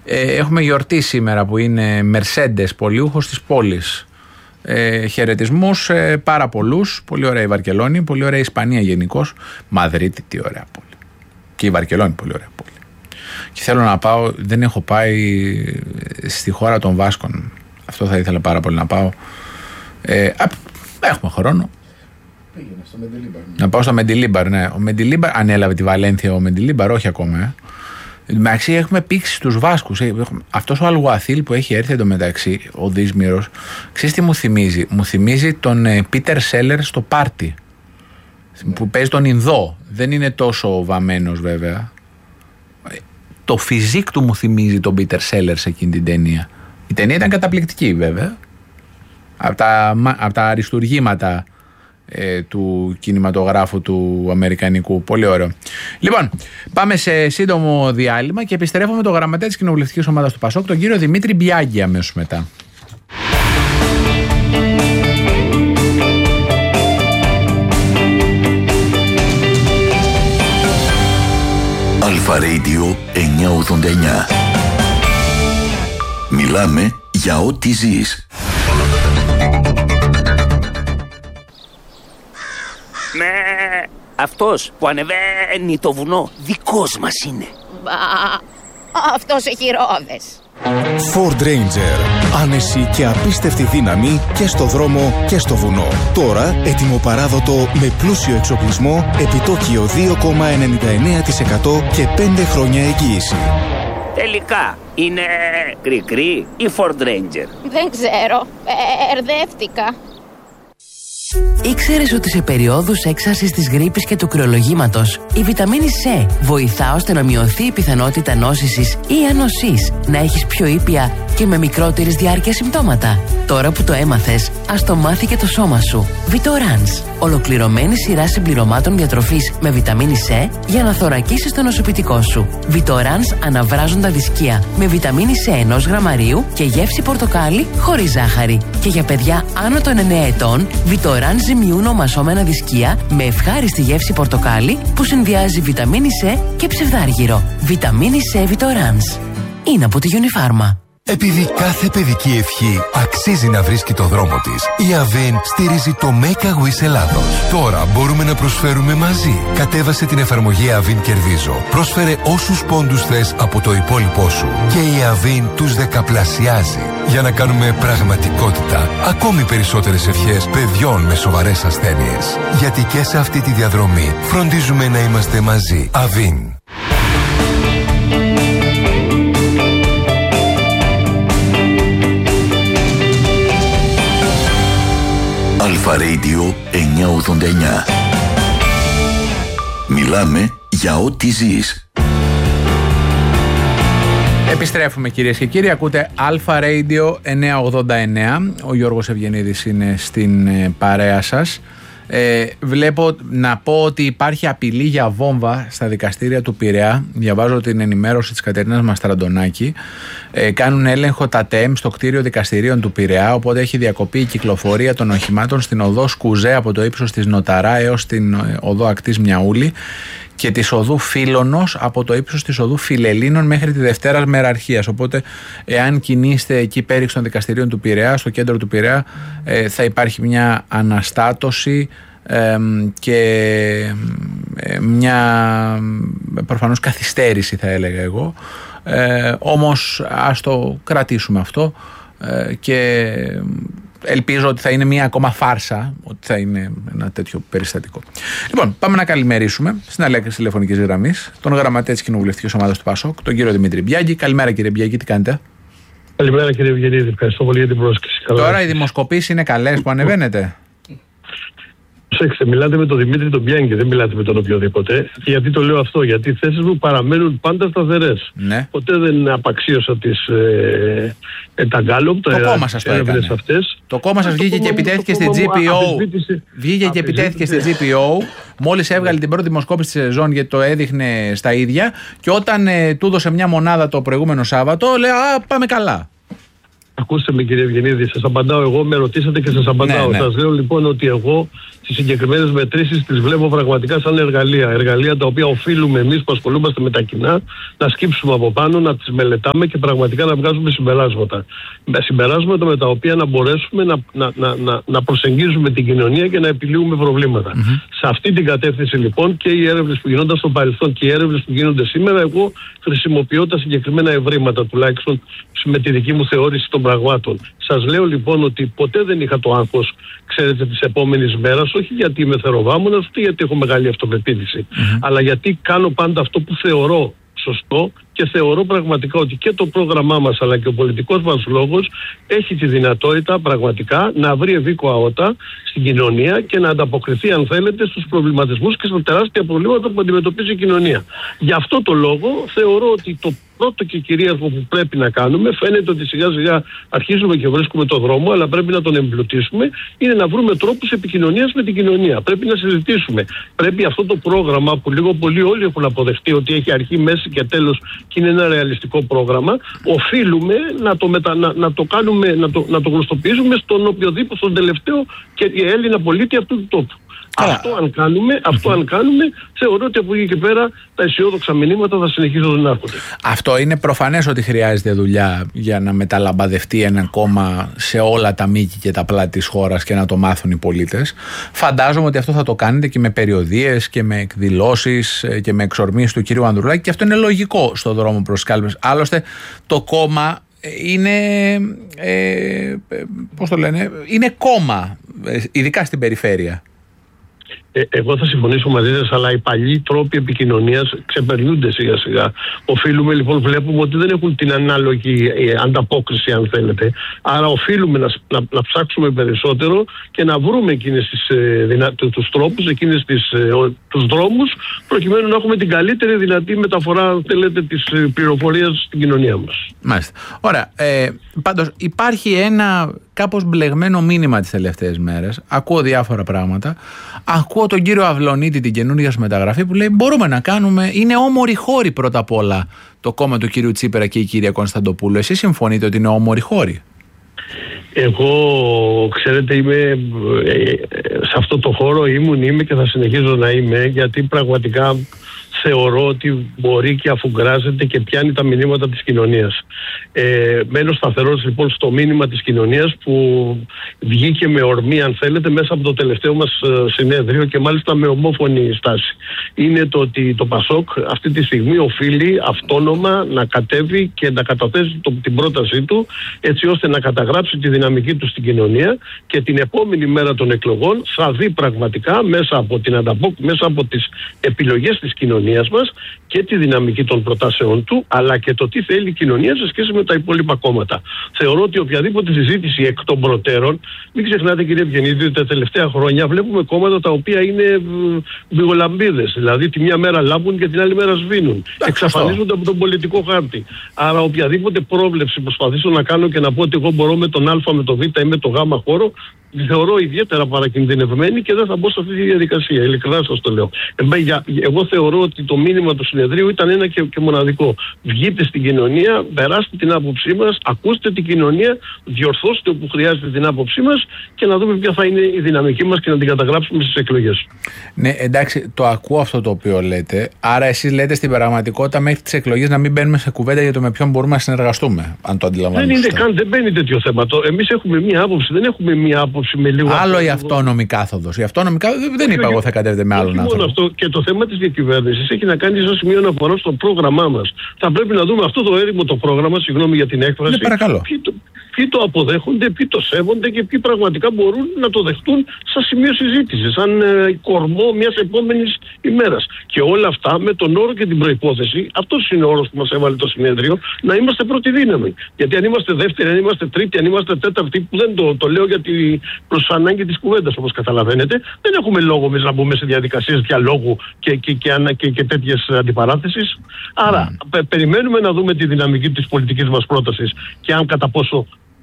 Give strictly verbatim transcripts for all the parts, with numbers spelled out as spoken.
Ε, έχουμε γιορτή σήμερα που είναι Mercedes, πολιούχος της πόλης. Ε, χαιρετισμούς ε, πάρα πολλούς. Πολύ ωραία η Βαρκελόνη, πολύ ωραία η Ισπανία γενικώς. Μαδρίτη, τι ωραία πόλη. Και η Βαρκελόνη, πολύ ωραία πόλη. Και θέλω να πάω, δεν έχω πάει στη χώρα των Βάσκων. Αυτό θα ήθελα πάρα πολύ να πάω. Ε, α, έχουμε χρόνο. Πήγαινε στο Μεντιλίμπαρ. Ναι. Να πάω στο Μεντιλίμπαρ, ναι. Ο Μεντιλίμπαρ ανέλαβε τη Βαλένθια, ο Μεντιλίμπαρ, όχι ακόμα. Ε. Εντάξει, έχουμε πήξει στους Βάσκους. Αυτός ο Αλγουαθίλ που έχει έρθει εντωμεταξύ, ο Δύσμυρος, ξέρεις τι μου θυμίζει? Μου θυμίζει τον Πίτερ Σέλερ στο Πάρτι. Ναι. Που παίζει τον Ινδό. Δεν είναι τόσο βαμμένος βέβαια. Το φιζίκ του μου θυμίζει τον Πίτερ Σέλερ σε εκείνη την ταινία. Η ταινία ήταν καταπληκτική βέβαια. Από τα, από τα αριστουργήματα ε, του κινηματογράφου του αμερικανικού. Πολύ ωραίο. Λοιπόν, πάμε σε σύντομο διάλειμμα και επιστρέφουμε με τον γραμματέα της κοινοβουλευτικής ομάδας του Πασόκ, τον κύριο Δημήτρη Μπιάγκη, αμέσως μετά. Αλφα Radio εννιακόσια ογδόντα εννιά. Μιλάμε για ό,τι ζεις. Ναι, αυτός που ανεβαίνει το βουνό δικός μας είναι. Μπα, αυτός έχει ρόδες. Ford Ranger. Άνεση και απίστευτη δύναμη και στο δρόμο και στο βουνό. Τώρα ετοιμοπαράδοτο με πλούσιο εξοπλισμό, επιτόκιο δύο κόμμα ενενήντα εννέα τοις εκατό και πέντε χρόνια εγγύηση. Τελικά είναι κρικρί ή Ford Ranger? Δεν ξέρω, ερδεύτηκα. Ήξερες ότι σε περιόδους έξαρσης της γρίπης και του κρυολογήματος η βιταμίνη C βοηθά ώστε να μειωθεί η πιθανότητα νόσησης ή ανοσής, να έχεις πιο ήπια και με μικρότερης διάρκειας συμπτώματα? Τώρα που το έμαθες, ας το μάθει και το σώμα σου. Vitorans, ολοκληρωμένη σειρά συμπληρωμάτων διατροφής με βιταμίνη C για να θωρακίσεις το νοσοποιητικό σου. Vitorans αναβράζοντα δισκία με βιταμίνη C ενός γραμμαρίου και γεύση πορτοκάλι χωρίς ζάχαρη. Και για παιδιά άνω των εννέα ετών, Vitorans ζυμιούν ομασώμενα δισκία με ευχάριστη γεύση πορτοκάλι που συνδυάζει βιταμίνη C και ψευδάργυρο. Βιταμίνη C Vitorans. Είναι από τη Unifarma. Επειδή κάθε παιδική ευχή αξίζει να βρίσκει το δρόμο της, η Αβίν στηρίζει το Make a Wish Ελλάδος. Τώρα μπορούμε να προσφέρουμε μαζί. Κατέβασε την εφαρμογή Αβίν Κερδίζω. Πρόσφερε όσους πόντους θες από το υπόλοιπό σου και η Αβίν τους δεκαπλασιάζει. Για να κάνουμε πραγματικότητα ακόμη περισσότερες ευχές παιδιών με σοβαρές ασθένειες. Γιατί και σε αυτή τη διαδρομή φροντίζουμε να είμαστε μαζί. Αβίν. Αλφα Radio εννιακόσια ογδόντα εννιά. Μιλάμε για ό,τι ζεις. Επιστρέφουμε κυρίες και κύριοι, ακούτε Αλφα Radio εννιακόσια ογδόντα εννιά. Ο Γιώργος Ευγενίδης είναι στην παρέα σας. Ε, βλέπω να πω ότι υπάρχει απειλή για βόμβα στα δικαστήρια του Πειραιά. Διαβάζω την ενημέρωση της Κατερίνας Μαστραντονάκη. Ε, κάνουν έλεγχο τα ΤΕΜ στο κτίριο δικαστηρίων του Πειραιά, οπότε έχει διακοπεί η κυκλοφορία των οχημάτων στην οδό Σκουζέ από το ύψος της Νοταρά έως την οδό Ακτής Μιαούλη και της οδού Φίλωνος από το ύψος της οδού Φιλελλήνων μέχρι τη Δευτέρας Μεραρχίας. Οπότε, εάν κινείστε εκεί πέριξ των δικαστηρίων του Πειραιά, στο κέντρο του Πειραιά, ε, θα υπάρχει μια αναστάτωση ε, και ε, μια προφανώς καθυστέρηση, θα έλεγα εγώ. Ε, όμως, ας το κρατήσουμε αυτό ε, και ελπίζω ότι θα είναι μια ακόμα φάρσα, ότι θα είναι ένα τέτοιο περιστατικό. Λοιπόν, πάμε να καλημερίσουμε στην αλέξη τηλεφωνικής γραμμής τον γραμματέα της κοινοβουλευτικής ομάδας του Πασόκ, τον κύριο Δημήτρη Μπιάγκη. Καλημέρα κύριε Μπιάγκη, τι κάνετε? Καλημέρα κύριε Ευγενίδη, ευχαριστώ πολύ για την πρόσκληση. Τώρα οι δημοσκοπήσεις είναι καλές που ανεβαίνετε? Προσέξτε, μιλάτε με τον Δημήτρη τον Μπιάγκη, δεν μιλάτε με τον οποιοδήποτε. Γιατί το λέω αυτό? Γιατί οι θέσεις μου παραμένουν πάντα σταθερές. Ναι. Ποτέ δεν απαξίωσα τις ε, ε, τα γκάλωπ, το κόμμα σας το έκανε. Αυτές. Το κόμμα σας βγήκε και επιτέθηκε στην τζι πι ο. Βγήκε και επιτέθηκε στην τζι πι ο. Μόλις έβγαλε την πρώτη δημοσκόπηση της σεζόν, γιατί το έδειχνε στα ίδια. Και όταν ε, του έδωσε μια μονάδα το προηγούμενο Σάββατο, λέει α, πάμε καλά. Ακούστε με κύριε Ευγενίδη, σας απαντάω εγώ, με ρωτήσατε και σας απαντάω. Ναι, ναι. Σας λέω λοιπόν ότι εγώ τις συγκεκριμένες μετρήσεις τις βλέπω πραγματικά σαν εργαλεία. Εργαλεία τα οποία οφείλουμε εμείς που ασχολούμαστε με τα κοινά να σκύψουμε από πάνω, να τις μελετάμε και πραγματικά να βγάζουμε συμπεράσματα. Με συμπεράσματα με τα οποία να μπορέσουμε να, να, να, να, να προσεγγίζουμε την κοινωνία και να επιλύουμε προβλήματα. Mm-hmm. Σε αυτή την κατεύθυνση λοιπόν και οι έρευνες που γινόνταν στο παρελθόν και οι έρευνες που γίνονται σήμερα, εγώ χρησιμοποιώ τα συγκεκριμένα ευρήματα, τουλάχιστον με τη δική μου θεώρηση των πραγμάτων. Σας λέω λοιπόν ότι ποτέ δεν είχα το άγχος, ξέρετε, της επόμενης μέρας, όχι γιατί είμαι θεροβάμωνας, ούτε γιατί έχω μεγάλη αυτοπεποίθηση, mm-hmm. αλλά γιατί κάνω πάντα αυτό που θεωρώ σωστό και θεωρώ πραγματικά ότι και το πρόγραμμά μας αλλά και ο πολιτικός μας λόγος έχει τη δυνατότητα πραγματικά να βρει ευήκο αότα στην κοινωνία και να ανταποκριθεί, αν θέλετε, στους προβληματισμούς και στα τεράστια προβλήματα που αντιμετωπίζει η κοινωνία. Γι' αυτό το λόγο θεωρώ ότι το πρώτο και κυρίαρχο που πρέπει να κάνουμε, φαίνεται ότι σιγά σιγά αρχίζουμε και βρίσκουμε το δρόμο, αλλά πρέπει να τον εμπλουτίσουμε, είναι να βρούμε τρόπους επικοινωνίας με την κοινωνία. Πρέπει να συζητήσουμε. Πρέπει αυτό το πρόγραμμα που λίγο πολύ όλοι έχουν αποδεχτεί ότι έχει αρχή, μέση και τέλος και είναι ένα ρεαλιστικό πρόγραμμα, οφείλουμε να το, μετα, να, να το κάνουμε, να το, να το γνωστοποιήσουμε στον οποιοδήποτε, στον τελευταίο και Έλληνα πολίτη αυτού του τόπου. Αυτό αν κάνουμε, αυτό αν κάνουμε, θεωρώ ότι από εκεί και πέρα τα αισιόδοξα μηνύματα θα συνεχίζουν να έρχονται. Αυτό είναι προφανές ότι χρειάζεται δουλειά για να μεταλαμπαδευτεί ένα κόμμα σε όλα τα μήκη και τα πλάτη της χώρας και να το μάθουν οι πολίτες. Φαντάζομαι ότι αυτό θα το κάνετε και με περιοδίες και με εκδηλώσεις και με εξορμήσεις του κυρίου Ανδρουλάκη, και αυτό είναι λογικό στο δρόμο προς τις κάλπες. Άλλωστε το κόμμα είναι, ε, πώς το λένε, είναι κόμμα, ειδικά στην περιφέρεια. Ε, εγώ θα συμφωνήσω μαζί σας, αλλά οι παλιοί τρόποι επικοινωνίας ξεπερνούνται σιγά σιγά. Οφείλουμε λοιπόν, βλέπουμε ότι δεν έχουν την ανάλογη ε, ανταπόκριση, αν θέλετε. Άρα οφείλουμε να, να, να ψάξουμε περισσότερο και να βρούμε εκείνες τις, ε, δυνα, τους τρόπους, εκείνες τις, ε, τους δρόμους, προκειμένου να έχουμε την καλύτερη δυνατή μεταφορά, αν θέλετε, της ε, πληροφορίας στην κοινωνία μας. Μάλιστα. Ωραία. Ε, πάντως υπάρχει ένα κάπως μπλεγμένο μήνυμα τις τελευταίες μέρες. Ακούω διάφορα πράγματα. Ακούω τον κύριο Αυλωνίτη, την καινούργια σου μεταγραφή, που λέει μπορούμε να κάνουμε, είναι όμοροι χώροι πρώτα απ' όλα το κόμμα του κύριου Τσίπρα και η κυρία Κωνσταντοπούλου. Εσείς συμφωνείτε ότι είναι όμοροι χώροι? Εγώ, ξέρετε, είμαι ε, σε αυτό το χώρο, ήμουν, είμαι και θα συνεχίζω να είμαι, γιατί πραγματικά θεωρώ ότι μπορεί και αφουγκράζεται και πιάνει τα μηνύματα της κοινωνίας. Ε, μένω σταθερός λοιπόν στο μήνυμα της κοινωνίας που βγήκε με ορμή, αν θέλετε, μέσα από το τελευταίο μας συνέδριο και μάλιστα με ομόφωνη στάση. Είναι το ότι το ΠΑΣΟΚ αυτή τη στιγμή οφείλει αυτόνομα να κατέβει και να καταθέσει το, την πρότασή του, έτσι ώστε να καταγράψει τη δυναμική του στην κοινωνία και την επόμενη μέρα των εκλογών θα δει πραγματικά μέσα από, την ανταπόκ... μέσα από τις επιλογές της κοινωνίας μας και τη δυναμική των προτάσεων του, αλλά και το τι θέλει η κοινωνία σε σχέση με τα υπόλοιπα κόμματα. Θεωρώ ότι οποιαδήποτε συζήτηση εκ των προτέρων, μην ξεχνάτε κύριε Ευγενίδη, ότι τα τελευταία χρόνια βλέπουμε κόμματα τα οποία είναι βιγολαμπίδες. Δηλαδή τη μια μέρα λάμπουν και την άλλη μέρα σβήνουν. Εξαφανίζονται από τον πολιτικό χάρτη. Άρα οποιαδήποτε πρόβλεψη προσπαθήσω να κάνω και να πω ότι εγώ μπορώ με τον Α, με τον Β ή με τον Γ χώρο, τη θεωρώ ιδιαίτερα παρακινδυνευμένη και δεν θα μπω σε αυτή τη διαδικασία. Ειλικρινά σας το λέω. Εγώ θεωρώ ότι το μήνυμα του συνεδρίου ήταν ένα και, και μοναδικό. Βγείτε στην κοινωνία, περάστε την άποψή μας, ακούστε την κοινωνία, διορθώστε όπου χρειάζεται την άποψή μας και να δούμε ποια θα είναι η δυναμική μας και να την καταγράψουμε στις εκλογές. Ναι, εντάξει, το ακούω αυτό το οποίο λέτε. Άρα, εσείς λέτε στην πραγματικότητα μέχρι τις εκλογές να μην μπαίνουμε σε κουβέντα για το με ποιον μπορούμε να συνεργαστούμε, αν το αντιλαμβάνεστε. Δεν είναι καν, δεν μπαίνει τέτοιο θέμα. Εμείς έχουμε μία άποψη, δεν έχουμε μία άποψη με λίγο. Άλλο η αυτόνομη κάθοδος. Η αυτόνομη κάθοδος δεν είπα εγώ θα κατέβετε με άλλον άνθρωπο. Αυτό και το θέμα της διακυβέρνησης έχει να κάνει σαν σημείο αναφορά στο πρόγραμμά μας. Θα πρέπει να δούμε αυτό το έρημο το πρόγραμμα, συγγνώμη για την έκφραση. Ναι, παρακαλώ. Ποιοι το, ποιοι το αποδέχονται, ποιοι το σέβονται και ποιοι πραγματικά μπορούν να το δεχτούν σαν σημείο συζήτησης, σαν ε, κορμό μιας επόμενης ημέρας. Και όλα αυτά με τον όρο και την προϋπόθεση, αυτός είναι ο όρος που μας έβαλε το συνέδριο, να είμαστε πρώτη δύναμη. Γιατί αν είμαστε δεύτερη, αν είμαστε τρίτη, αν είμαστε τέταρτη, που δεν το, το λέω γιατί προς ανάγκη της κουβέντας, όπως καταλαβαίνετε, δεν έχουμε λόγο εμείς να μπούμε σε διαδικασίες διαλόγου και, και, και, και, και, και τέτοιες αντιπαράθεσης. Άρα, mm. πε, περιμένουμε να δούμε τη δυναμική της πολιτικής μας πρότασης και αν κατά πόσο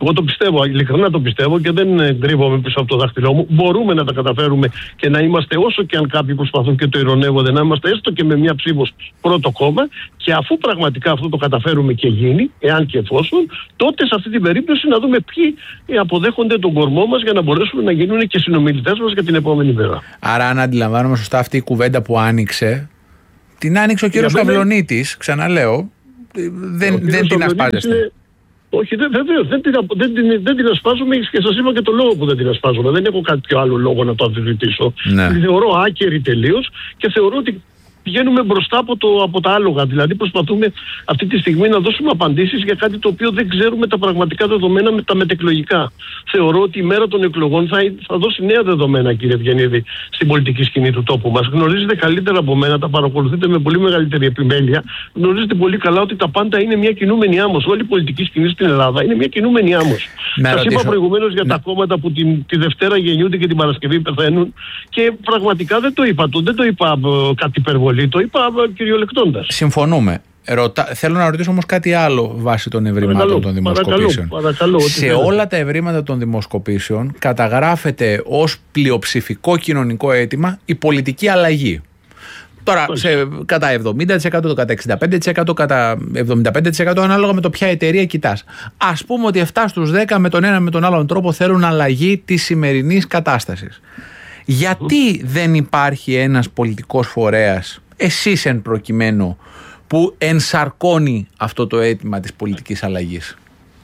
Εγώ το πιστεύω, ειλικρινά το πιστεύω και δεν κρύβομαι πίσω από το δάχτυλό μου. Μπορούμε να τα καταφέρουμε και να είμαστε, όσο και αν κάποιοι προσπαθούν και το ειρωνεύονται, να είμαστε έστω και με μια ψήφο πρώτο κόμμα. Και αφού πραγματικά αυτό το καταφέρουμε και γίνει, εάν και εφόσον, τότε σε αυτή την περίπτωση να δούμε ποιοι αποδέχονται τον κορμό μας για να μπορέσουμε να γίνουν και συνομιλητές μας για την επόμενη μέρα. Άρα, αν αντιλαμβάνομαι σωστά, αυτή η κουβέντα που άνοιξε, την άνοιξε ο κύριος Καυλονίτης, ξαναλέω, δεν, δεν την ασπάζεστε. Είναι... Όχι, βεβαίως, δεν, δεν, δεν, δεν, δεν την ασπάζομαι και σας είπα και το λόγο που δεν την ασπάζομαι. Δεν έχω κάποιο άλλο λόγο να το αμφισβητήσω. Ναι. Την θεωρώ άκερη τελείως και θεωρώ ότι πηγαίνουμε μπροστά από, το, από τα άλογα. Δηλαδή προσπαθούμε αυτή τη στιγμή να δώσουμε απαντήσεις για κάτι το οποίο δεν ξέρουμε τα πραγματικά δεδομένα με τα μετεκλογικά. Θεωρώ ότι η μέρα των εκλογών θα, θα δώσει νέα δεδομένα, κύριε Ευγενίδη, στην πολιτική σκηνή του τόπου μας. Γνωρίζετε καλύτερα από μένα, τα παρακολουθείτε με πολύ μεγαλύτερη επιμέλεια. Γνωρίζετε πολύ καλά ότι τα πάντα είναι μια κινούμενη άμμος. Όλη η πολιτική σκηνή στην Ελλάδα είναι μια κινούμενη άμμος. Σας είπα προηγουμένως για ναι. τα κόμματα που την, τη Δευτέρα γεννιούνται και την Παρασκευή πεθαίνουν και πραγματικά δεν το είπα, το, δεν το είπα uh, κάτι υπερβολή. Το είπα κυριολεκτώντας. Συμφωνούμε. Ρωτα... Θέλω να ρωτήσω όμως κάτι άλλο βάσει των ευρημάτων παρακαλώ, των δημοσκοπήσεων. Παρακαλώ, παρακαλώ, σε όλα τα ευρήματα των δημοσκοπήσεων καταγράφεται ως πλειοψηφικό κοινωνικό αίτημα η πολιτική αλλαγή. Τώρα, σε, κατά εβδομήντα τοις εκατό, κατά εξήντα πέντε τοις εκατό, κατά εβδομήντα πέντε τοις εκατό ανάλογα με το ποια εταιρεία κοιτάς. Ας πούμε ότι επτά στους δέκα με τον ένα με τον άλλον τρόπο θέλουν αλλαγή της σημερινής κατάστασης. Γιατί δεν υπάρχει ένας πολιτικός φορέας, εσείς εν προκειμένου, που ενσαρκώνει αυτό το αίτημα της πολιτικής αλλαγής?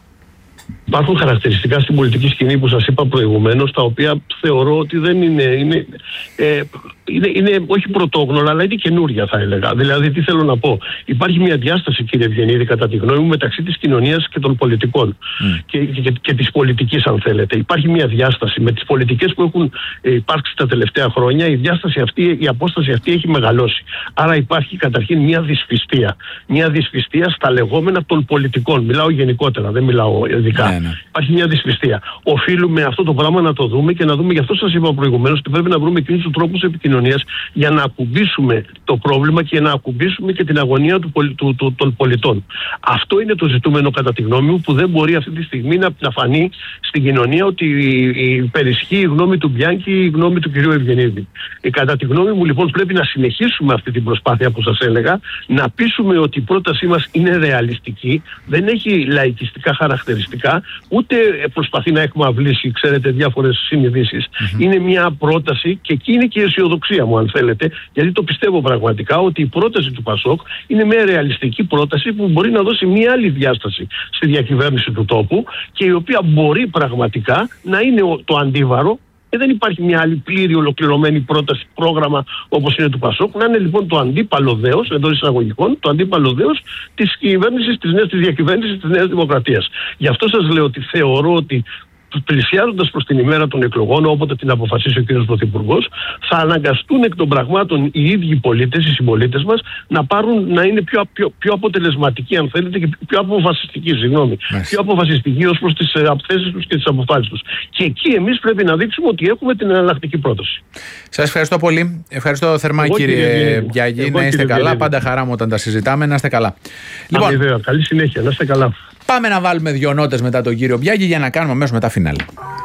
Υπάρχουν χαρακτηριστικά στην πολιτική σκηνή που σας είπα προηγουμένως, τα οποία θεωρώ ότι δεν είναι, είναι, ε, είναι, είναι όχι πρωτόγνωρα, αλλά είναι καινούρια, θα έλεγα. Δηλαδή, τι θέλω να πω. Υπάρχει μια διάσταση, κύριε Ευγενίδη, κατά τη γνώμη μου, μεταξύ της κοινωνίας και των πολιτικών. Mm. Και, και, και της πολιτικής, αν θέλετε. Υπάρχει μια διάσταση με τις πολιτικές που έχουν ε, υπάρξει τα τελευταία χρόνια. Η διάσταση αυτή, η απόσταση αυτή έχει μεγαλώσει. Άρα υπάρχει καταρχήν μια δυσπιστία. Μια δυσπιστία στα λεγόμενα των πολιτικών. Μιλάω γενικότερα, δεν μιλάω ειδικά. Ναι, ναι. Υπάρχει μια δυσπιστία. Οφείλουμε αυτό το πράγμα να το δούμε και να δούμε, γι' αυτό σας είπα προηγουμένως, ότι πρέπει να βρούμε εκείνους τους τρόπους επικοινωνίας για να ακουμπήσουμε το πρόβλημα και να ακουμπήσουμε και την αγωνία του, του, του, των πολιτών. Αυτό είναι το ζητούμενο, κατά τη γνώμη μου, που δεν μπορεί αυτή τη στιγμή να, να φανεί στην κοινωνία ότι υπερισχύει η γνώμη του Μπιάνκη ή η γνώμη του κυρίου Ευγενίδη. Ε, κατά τη γνώμη μου, λοιπόν, πρέπει να συνεχίσουμε αυτή την προσπάθεια που σας έλεγα, να πείσουμε ότι η πρότασή μας είναι ρεαλιστική, δεν έχει λαϊκιστικά χαρακτηριστικά, ούτε προσπαθεί να εκμαυλήσει, ξέρετε, διάφορες συνειδήσεις. Mm-hmm. Είναι μια πρόταση, και εκεί είναι και η αισιοδοξία μου, αν θέλετε, γιατί το πιστεύω πραγματικά ότι η πρόταση του Πασόκ είναι μια ρεαλιστική πρόταση που μπορεί να δώσει μια άλλη διάσταση στη διακυβέρνηση του τόπου και η οποία μπορεί πραγματικά να είναι το αντίβαρο. Και δεν υπάρχει μια άλλη πλήρη ολοκληρωμένη πρόταση, πρόγραμμα όπως είναι του Πασόκ. Να είναι λοιπόν το αντίπαλο δέος, εντός εισαγωγικών, το αντίπαλο δέος της κυβέρνησης, της νέας της διακυβέρνησης της Νέας Δημοκρατίας. Γι' αυτό σας λέω ότι θεωρώ ότι πλησιάζοντας προς την ημέρα των εκλογών, όποτε την αποφασίσει ο κ. Πρωθυπουργός, θα αναγκαστούν εκ των πραγμάτων οι ίδιοι πολίτες, οι συμπολίτες μας, να πάρουν, να είναι πιο, πιο, πιο αποτελεσματικοί, αν θέλετε, και πιο αποφασιστικοί, συγγνώμη. Πιο αποφασιστικοί ως προς τις θέσεις τους και τις αποφάσεις τους. Και εκεί εμείς πρέπει να δείξουμε ότι έχουμε την εναλλακτική πρόταση. Σας ευχαριστώ πολύ. Ευχαριστώ θερμά, εγώ, κύριε, κύριε Μπιάγη. Να είστε καλά. Κύριε. Πάντα χαρά μου όταν τα συζητάμε. Να είστε καλά. Λοιπόν, Αμοιβαία. Καλή συνέχεια. Να είστε καλά. Πάμε να βάλουμε δύο νότες μετά τον κύριο Μπιάγη για να κάνουμε αμέσως μετά φινάλε.